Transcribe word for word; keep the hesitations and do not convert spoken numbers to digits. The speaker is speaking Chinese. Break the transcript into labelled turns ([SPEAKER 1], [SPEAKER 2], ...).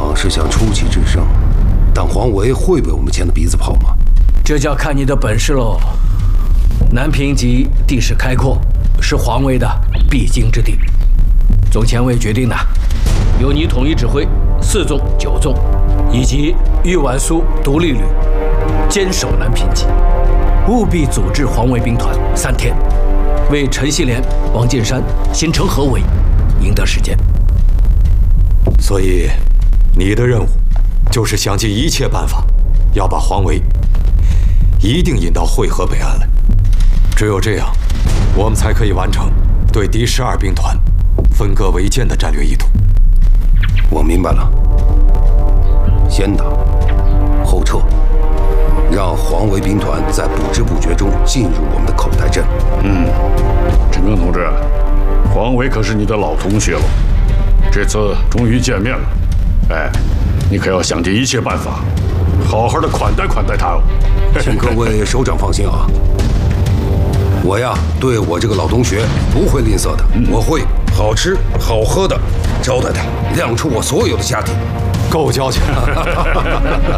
[SPEAKER 1] 长是想出奇制胜，但黄维会被我们牵着鼻子跑吗？
[SPEAKER 2] 这就要看你的本事喽。南平及地势开阔，是黄维的必经之地。总前卫决定的，由你统一指挥四纵、九纵，以及豫皖苏独立旅，坚守南平及，务必组织黄维兵团三天，为陈锡联、王进山形成合围，赢得时间。
[SPEAKER 3] 所以，你的任务就是想尽一切办法，要把黄维一定引到会河北岸来。只有这样，我们才可以完成对敌十二兵团分割围歼的战略意图。
[SPEAKER 1] 我明白了，先打后撤，让黄维兵团在不知不觉中进入我们的口袋阵。
[SPEAKER 4] 嗯，陈赓同志，黄维可是你的老同学了，这次终于见面了，哎，你可要想尽一切办法，好好的款待款待他哦。
[SPEAKER 1] 请各位首长放心啊，我呀对我这个老同学不会吝啬的，嗯、我会好吃好喝的招待他，亮出我所有的家底。
[SPEAKER 3] 够交情。